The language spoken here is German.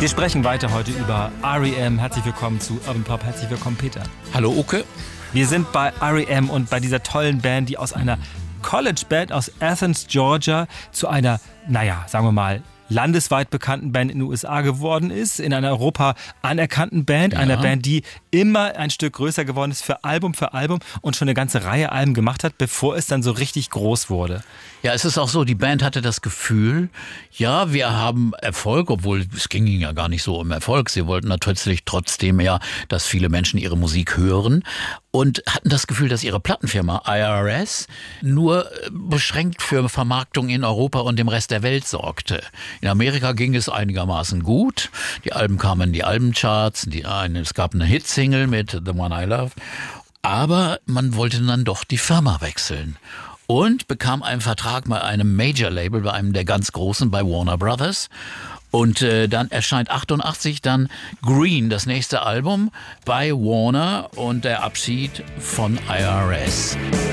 Wir sprechen weiter heute über R.E.M. Herzlich willkommen zu Urban Pop. Herzlich willkommen, Peter. Hallo, Uke. Wir sind bei R.E.M. und bei dieser tollen Band, die aus einer College-Band aus Athens, Georgia, zu einer, sagen wir mal, landesweit bekannten Band in den USA geworden ist, in einer Europa anerkannten Band, einer Band, die immer ein Stück größer geworden ist für Album und schon eine ganze Reihe Alben gemacht hat, bevor es dann so richtig groß wurde. Ja, es ist auch so, die Band hatte das Gefühl, ja, wir haben Erfolg, obwohl es ging ihnen ja gar nicht so um Erfolg. Sie wollten natürlich trotzdem dass viele Menschen ihre Musik hören und hatten das Gefühl, dass ihre Plattenfirma IRS nur beschränkt für Vermarktung in Europa und dem Rest der Welt sorgte. In Amerika ging es einigermaßen gut. Die Alben kamen in die Albencharts, es gab eine Hitsingle mit The One I Love, aber man wollte dann doch die Firma wechseln. Und bekam einen Vertrag bei einem Major-Label, bei einem der ganz großen, bei Warner Brothers. Und dann erscheint 88 dann Green, das nächste Album, bei Warner und der Abschied von IRS.